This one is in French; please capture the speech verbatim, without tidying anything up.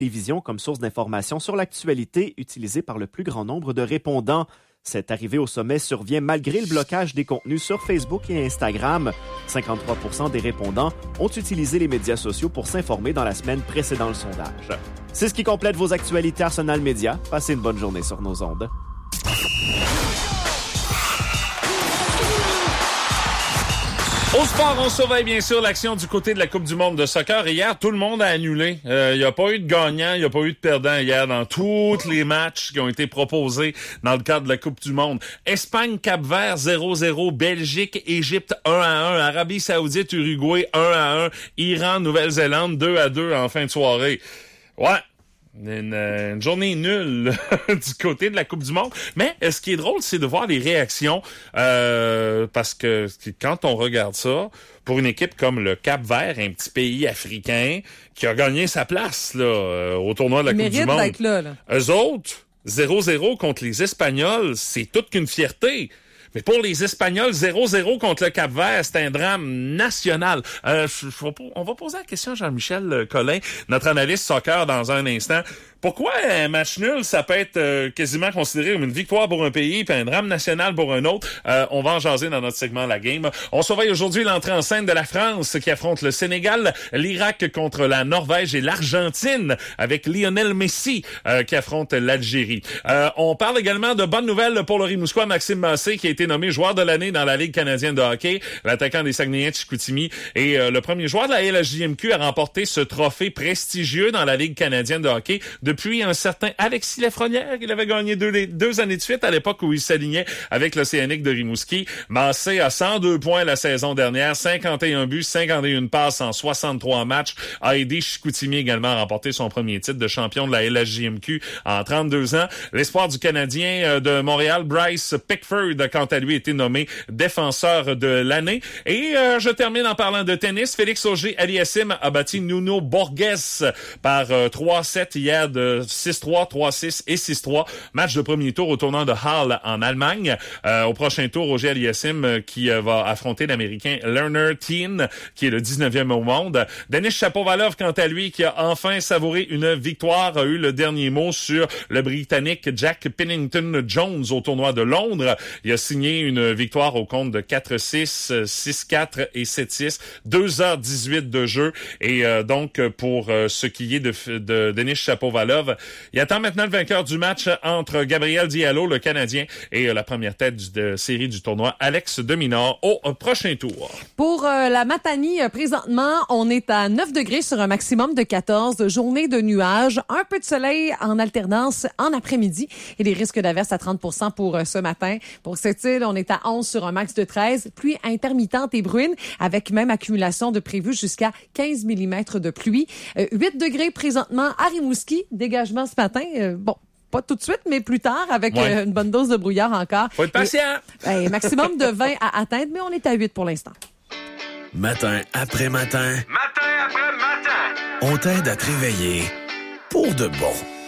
télévision comme source d'information sur l'actualité utilisée par le plus grand nombre de répondants. Cette arrivée au sommet survient malgré le blocage des contenus sur Facebook et Instagram. cinquante-trois pour cent des répondants ont utilisé les médias sociaux pour s'informer dans la semaine précédant le sondage. C'est ce qui complète vos actualités Arsenal Média. Passez une bonne journée sur nos ondes. Au sport, on surveille bien sûr l'action du côté de la Coupe du monde de soccer. Et hier, tout le monde a annulé. Il euh, n'y a pas eu de gagnant, il n'y a pas eu de perdant hier dans tous les matchs qui ont été proposés dans le cadre de la Coupe du monde. Espagne, Cap-Vert, zéro zéro. Belgique, Égypte, un à un. Arabie Saoudite, Uruguay, un à un. Iran, Nouvelle-Zélande, deux à deux en fin de soirée. Ouais. Une, une journée nulle du côté de la Coupe du monde. Mais ce qui est drôle, c'est de voir les réactions euh, parce que quand on regarde ça, pour une équipe comme le Cap-Vert, un petit pays africain qui a gagné sa place là euh, au tournoi de la Il Coupe du monde, d'être là, là. Eux autres, zéro zéro contre les Espagnols, c'est toute qu'une fierté. Mais pour les Espagnols, zéro zéro contre le Cap-Vert, c'est un drame national. Euh, je, je, on va poser la question à Jean-Michel Collin, notre analyste soccer, dans un instant. Pourquoi un match nul, ça peut être euh, quasiment considéré comme une victoire pour un pays puis un drame national pour un autre? Euh, on va en jaser dans notre segment La Game. On surveille aujourd'hui l'entrée en scène de la France qui affronte le Sénégal, l'Irak contre la Norvège et l'Argentine avec Lionel Messi euh, qui affronte l'Algérie. Euh, on parle également de bonnes nouvelles pour le Rimouskois Maxime Massé qui a été nommé joueur de l'année dans la Ligue canadienne de hockey, l'attaquant des Saguenayens de Chicoutimi et euh, le premier joueur de la L H J M Q à remporter ce trophée prestigieux dans la Ligue canadienne de hockey depuis un certain Alexis Lafrenière. Il avait gagné deux, deux années de suite à l'époque où il s'alignait avec l'Océanique de Rimouski. Massé a cent deux points la saison dernière, cinquante et un buts, cinquante et une passes en soixante-trois matchs, a aidé Chicoutimi également à remporter son premier titre de champion de la L H J M Q en trente-deux ans. L'espoir du Canadien de Montréal, Bryce Pickford, quant à lui, a été nommé défenseur de l'année. Et euh, je termine en parlant de tennis. Félix Auger-Aliassime a battu Nuno Borges par euh, trois sept hier de six trois, trois six et six trois. Match de premier tour au tournoi de Halle en Allemagne. Euh, au prochain tour, Auger-Aliassime euh, qui euh, va affronter l'Américain Lerner Teen, qui est le dix-neuvième au monde. Denis Shapovalov, quant à lui, qui a enfin savouré une victoire, a eu le dernier mot sur le Britannique Jack Pennington-Jones au tournoi de Londres. Il a signé une victoire au compte de quatre six, six quatre et sept six. deux heures dix-huit de jeu. Et euh, donc, pour euh, ce qui est de, de Denis Shapovalov, il attend maintenant le vainqueur du match entre Gabriel Diallo, le Canadien, et euh, la première tête du, de série du tournoi, Alex de Minaur, au euh, prochain tour. Pour euh, la Matanie, euh, présentement, on est à neuf degrés sur un maximum de quatorze. Journée de nuages, un peu de soleil en alternance en après-midi et les risques d'averses à trente pour cent pour euh, ce matin. Pour cette île, on est à onze sur un max de treize. Pluie intermittente et bruine avec même accumulation de prévu jusqu'à quinze millimètres de pluie. Euh, huit degrés présentement à Rimouski. Dégagement ce matin. Euh, bon. Pas tout de suite, mais plus tard, avec ouais. euh, une bonne dose de brouillard encore. Faut être patient! Et, ben, maximum de vingt à atteindre, mais on est à huit pour l'instant. Matin après matin. Matin après matin. On t'aide à te réveiller pour de bon.